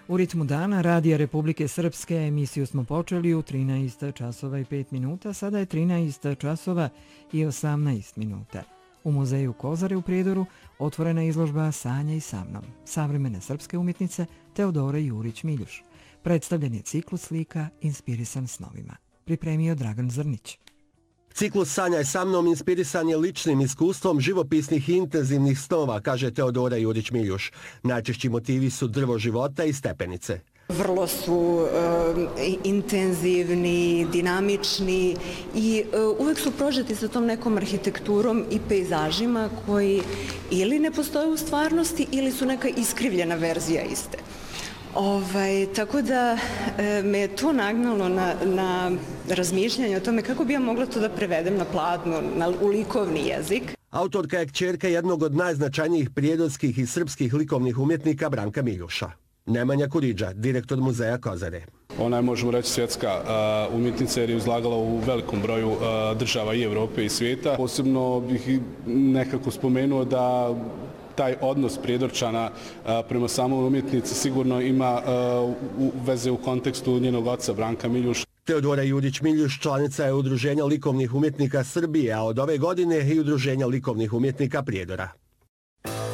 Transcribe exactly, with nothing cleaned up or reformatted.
U ritmu dana Radija Republike Srpske emisiju smo počeli u trinaest časova i pet minuta, sada je trinaest časova i osamnaest minuta. U muzeju Kozare u Prijedoru otvorena izložba Sanja i sa mnom, savremene srpske umjetnice Teodore Jurić-Miljuš. Predstavljen je ciklus slika inspirisan snovima. Pripremio Dragan Zrnić. Ciklus Sanjaj sa mnom inspirisan je ličnim iskustvom živopisnih i intenzivnih snova, kaže Teodora Jurić-Miljuš. Najčešći motivi su drvo života i stepenice. Vrlo su e, intenzivni, dinamični i e, uvek su prožeti sa tom nekom arhitekturom i pejzažima koji ili ne postoje u stvarnosti ili su neka iskrivljena verzija iste. Ovaj, tako da e, me je to nagnalo na, na razmišljanje o tome kako bi ja mogla to da prevedem na platno, na, u likovni jezik. Autorka je kćerka jednog od najznačajnijih prijedorskih i srpskih likovnih umjetnika Branka Miljuša. Nemanja Kuriđa, direktor muzeja Kozare. Ona je, možemo reći, svjetska uh, umjetnica jer je izlagala u velikom broju uh, država i Evrope i svijeta. Posebno bih nekako spomenuo da taj odnos Prijedorčana uh, prema samoj umjetnici sigurno ima uh, u, veze u kontekstu njenog oca Branka Miljuša. Teodora Jurić-Miljuš članica je Udruženja likovnih umjetnika Srbije, a od ove godine i Udruženja likovnih umjetnika Prijedora.